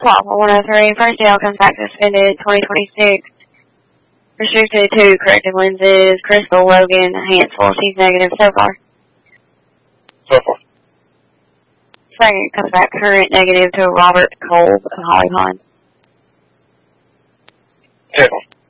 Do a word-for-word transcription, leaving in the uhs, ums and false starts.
Call for one oh three. First Dale comes back suspended twenty twenty-six. Restricted to corrective lenses. Crystal Logan Hansel. She's negative so far. So far. Second comes back current negative to Robert Kolb of Holly Pond. Ten.